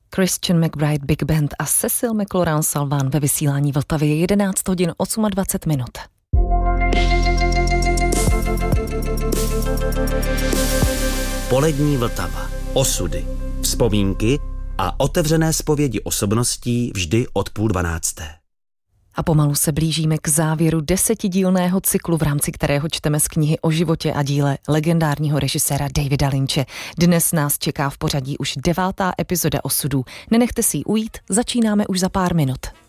Christian McBride Big Band a Cecil McLoran Salván ve vysílání Vltavy. 11 hodin 28 minut. Polední Vltava. Osudy, vzpomínky a otevřené zpovědi osobností vždy od 11:30. A pomalu se blížíme k závěru 10dílného cyklu, v rámci kterého čteme z knihy o životě a díle legendárního režiséra Davida Lynche. Dnes nás čeká v pořadí už 9. epizoda Osudů. Nenechte si ji ujít, začínáme už za pár minut.